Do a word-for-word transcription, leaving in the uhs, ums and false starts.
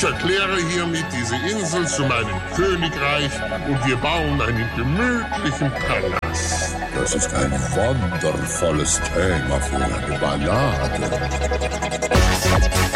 erkläre hiermit diese Insel zu meinem Königreich und wir bauen einen gemütlichen Palast. Das ist ein wundervolles Thema für eine Ballade.